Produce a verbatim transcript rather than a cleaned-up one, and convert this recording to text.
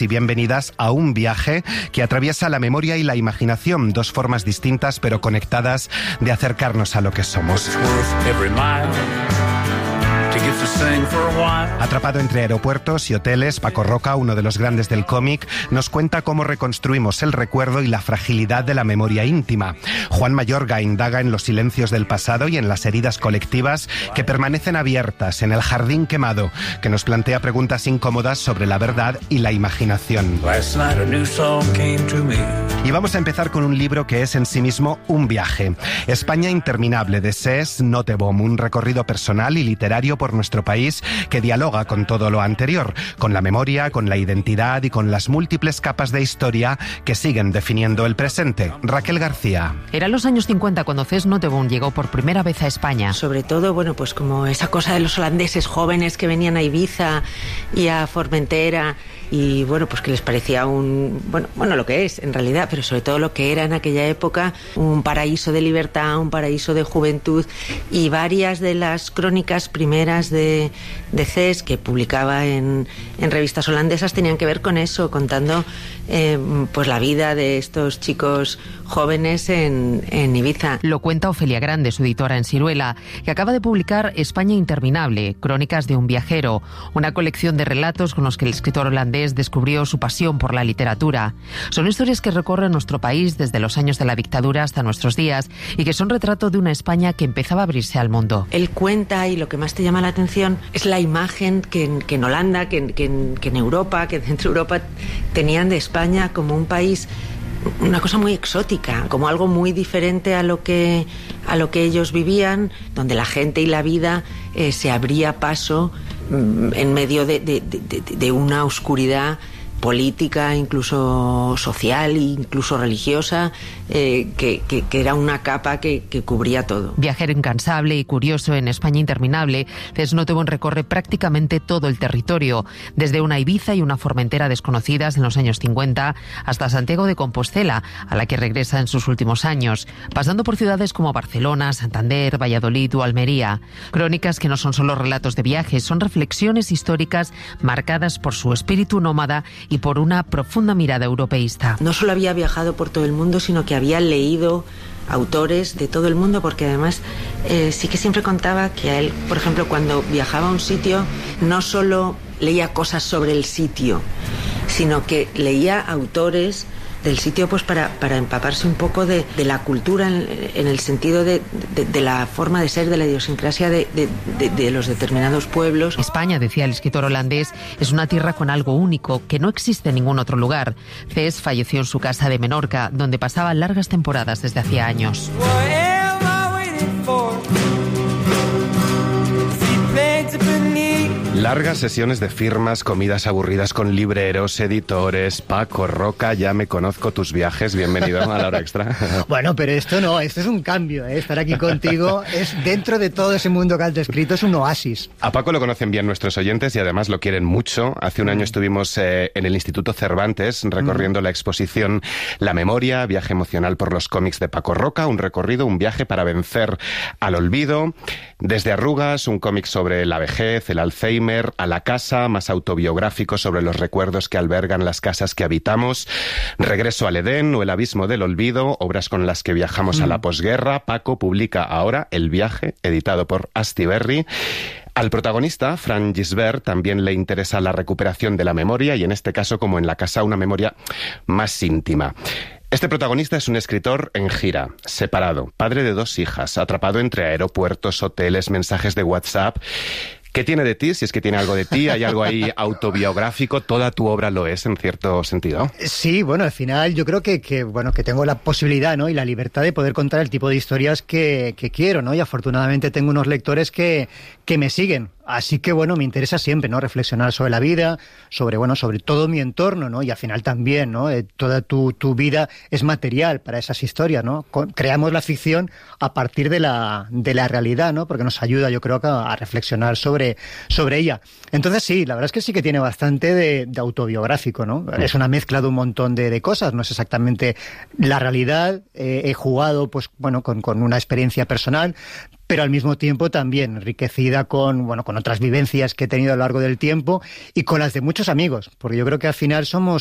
Y bienvenidas a un viaje que atraviesa la memoria y la imaginación, dos formas distintas pero conectadas de acercarnos a lo que somos. Atrapado entre aeropuertos y hoteles, Paco Roca, uno de los grandes del cómic, nos cuenta cómo reconstruimos el recuerdo y la fragilidad de la memoria íntima. Juan Mayorga indaga en los silencios del pasado y en las heridas colectivas que permanecen abiertas en el jardín quemado, que nos plantea preguntas incómodas sobre la verdad y la imaginación. Y vamos a empezar con un libro que es en sí mismo un viaje. España interminable, de Cés Nottebohm, un recorrido personal y literario por nuestro país que dialoga con todo lo anterior, con la memoria, con la identidad y con las múltiples capas de historia que siguen definiendo el presente. Raquel García. Eran los años cincuenta cuando Cés Nottebohm llegó por primera vez a España. Sobre todo, bueno, pues como esa cosa de los holandeses jóvenes que venían a Ibiza y a Formentera y bueno, pues que les parecía un, bueno, bueno, lo que es en realidad, pero sobre todo lo que era en aquella época, un paraíso de libertad, un paraíso de juventud, y varias de las crónicas primeras de, de Cés que publicaba en, en revistas holandesas tenían que ver con eso, contando eh, pues la vida de estos chicos jóvenes en, en Ibiza. Lo cuenta Ofelia Grande, su editora en Siruela, que acaba de publicar España interminable, crónicas de un viajero, una colección de relatos con los que el escritor holandés descubrió su pasión por la literatura. Son historias que recorren nuestro país desde los años de la dictadura hasta nuestros días y que son retrato de una España que empezaba a abrirse al mundo. Él cuenta, y lo que más te llama la atención es la imagen que en, que en Holanda, que, que, que en Europa, que dentro de Europa tenían de España como un país, una cosa muy exótica, como algo muy diferente a lo que a lo que ellos vivían, donde la gente y la vida eh, se abría paso mm, en medio de, de, de, de una oscuridad política, incluso social, incluso religiosa, eh, que, que, que era una capa que, que cubría todo. Viajero incansable y curioso en España interminable, Cés Nottebohm recorre prácticamente todo el territorio, desde una Ibiza y una Formentera desconocidas en los años cincuenta hasta Santiago de Compostela, a la que regresa en sus últimos años, pasando por ciudades como Barcelona, Santander, Valladolid o Almería. Crónicas que no son solo relatos de viajes, son reflexiones históricas marcadas por su espíritu nómada y por una profunda mirada europeísta. No solo había viajado por todo el mundo, sino que había leído autores de todo el mundo, porque además eh, sí que siempre contaba que a él, por ejemplo, cuando viajaba a un sitio, no solo leía cosas sobre el sitio, sino que leía autores del sitio pues para, para empaparse un poco de, de la cultura en, en el sentido de, de, de la forma de ser, de la idiosincrasia de, de, de, de los determinados pueblos. España, decía el escritor holandés, es una tierra con algo único que no existe en ningún otro lugar. Cés falleció en su casa de Menorca, donde pasaba largas temporadas desde hacía años. Largas sesiones de firmas, comidas aburridas con libreros, editores. Paco Roca, ya me conozco tus viajes. Bienvenido a La Hora Extra. Bueno, pero esto no, esto es un cambio, ¿eh? Estar aquí contigo es, dentro de todo ese mundo que has descrito, es un oasis. A Paco lo conocen bien nuestros oyentes y además lo quieren mucho. Hace un año estuvimos eh, en el Instituto Cervantes recorriendo mm. la exposición La Memoria, viaje emocional por los cómics de Paco Roca, un recorrido, un viaje para vencer al olvido. Desde Arrugas, un cómic sobre la vejez, el Alzheimer, a La Casa, más autobiográfico sobre los recuerdos que albergan las casas que habitamos. Regreso al Edén o El Abismo del Olvido, obras con las que viajamos mm. a la posguerra. Paco publica ahora El Viaje, editado por Astiberri. Al protagonista, Fran Gisbert, también le interesa la recuperación de la memoria y en este caso, como en La Casa, una memoria más íntima. Este protagonista es un escritor en gira, separado, padre de dos hijas, atrapado entre aeropuertos, hoteles, mensajes de WhatsApp. ¿Qué tiene de ti? Si es que tiene algo de ti, hay algo ahí autobiográfico, toda tu obra lo es en cierto sentido. Sí, bueno, al final yo creo que, que bueno que tengo la posibilidad, ¿no? Y la libertad de poder contar el tipo de historias que, que quiero, ¿no? Y afortunadamente tengo unos lectores que, que me siguen. Así que, bueno, me interesa siempre, ¿no? Reflexionar sobre la vida, sobre, bueno, sobre todo mi entorno, ¿no? Y al final también, ¿no? Eh, toda tu, tu vida es material para esas historias, ¿no? Con, creamos la ficción a partir de la, de la realidad, ¿no? Porque nos ayuda, yo creo, a, a reflexionar sobre, sobre ella. Entonces, sí, la verdad es que sí que tiene bastante de, de autobiográfico, ¿no? Sí. Es una mezcla de un montón de, de cosas, no es exactamente la realidad. Eh, he jugado, pues, bueno, con, con una experiencia personal, pero al mismo tiempo también enriquecida con, bueno, con otras vivencias que he tenido a lo largo del tiempo y con las de muchos amigos, porque yo creo que al final somos